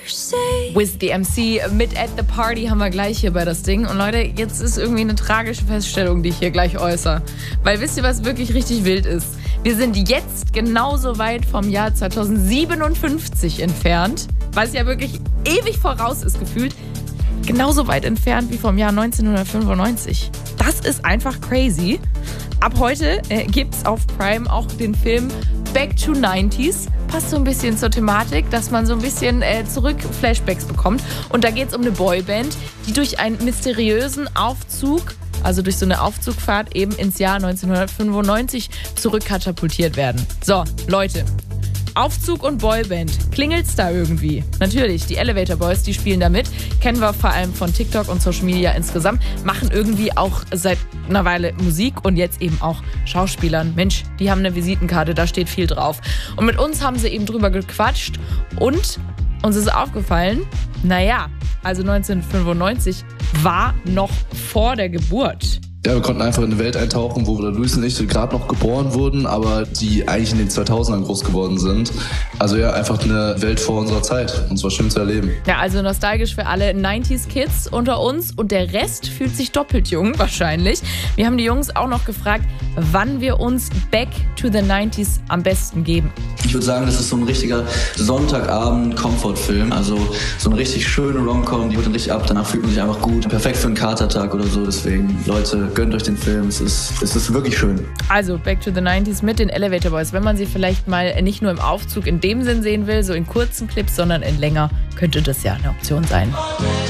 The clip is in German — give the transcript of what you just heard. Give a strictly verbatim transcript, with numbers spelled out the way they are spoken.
With the M C mit At the Party haben wir gleich hier bei das Ding. Und Leute, jetzt ist irgendwie eine tragische Feststellung, die ich hier gleich äußere. Weil wisst ihr, was wirklich richtig wild ist? Wir sind jetzt genauso weit vom Jahr zweitausendsiebenundfünfzig entfernt, was ja wirklich ewig voraus ist gefühlt, genauso weit entfernt wie vom Jahr neunzehnhundertfünfundneunzig. Das ist einfach crazy. Ab heute äh, gibt's auf Prime auch den Film Back to nineties. Passt so ein bisschen zur Thematik, dass man so ein bisschen äh, zurück Flashbacks bekommt. Und da geht's um eine Boyband, die durch einen mysteriösen Aufzug, also durch so eine Aufzugfahrt eben ins Jahr neunzehnhundertfünfundneunzig zurückkatapultiert werden. So, Leute. Aufzug und Boyband. Klingelt's da irgendwie? Natürlich, die Elevator Boys, die spielen da mit. Kennen wir vor allem von TikTok und Social Media insgesamt. Machen irgendwie auch seit einer Weile Musik und jetzt eben auch Schauspielern. Mensch, die haben eine Visitenkarte, da steht viel drauf. Und mit uns haben sie eben drüber gequatscht und uns ist aufgefallen, naja, also neunzehnhundertfünfundneunzig war noch vor der Geburt. Ja, wir konnten einfach in eine Welt eintauchen, wo Luis und ich gerade noch geboren wurden, aber die eigentlich in den zweitausendern groß geworden sind. Also ja, einfach eine Welt vor unserer Zeit. Und es war schön zu erleben. Ja, also nostalgisch für alle neunziger-Kids unter uns. Und der Rest fühlt sich doppelt jung wahrscheinlich. Wir haben die Jungs auch noch gefragt, wann wir uns Back to the nineties am besten geben. Ich würde sagen, das ist so ein richtiger Sonntagabend-Comfort-Film. Also so eine richtig schöne Rom-Com, die holt dann richtig ab. Danach fühlt man sich einfach gut. Perfekt für einen Katertag oder so. Deswegen, Leute, gönnt euch den Film. Es ist, es ist wirklich schön. Also Back to the nineties mit den Elevator Boys. Wenn man sie vielleicht mal nicht nur im Aufzug in dem Sinn sehen will, so in kurzen Clips, sondern in länger, könnte das ja eine Option sein.